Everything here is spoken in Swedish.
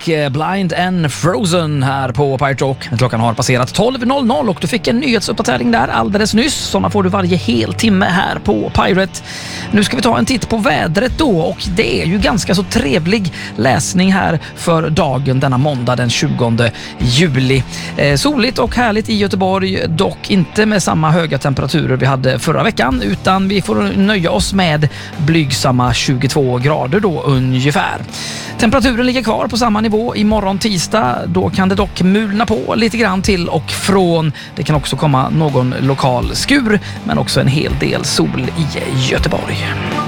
Blind and Frozen här på Pirate Rock. Klockan har passerat 12.00 och du fick en nyhetsuppdatering där alldeles nyss. Såna får du varje hel timme här på Pirate. Nu ska vi ta en titt på vädret då, och det är ju ganska så trevlig läsning här för dagen denna måndag den 20 juli. Soligt och härligt i Göteborg, dock inte med samma höga temperaturer vi hade förra veckan, utan vi får nöja oss med blygsamma 22 grader då ungefär. Temperaturen ligger kvar på samma nivå imorgon tisdag. Då kan det dock mulna på lite grann till och från. Det kan också komma någon lokal skur, men också en hel del sol i Göteborg.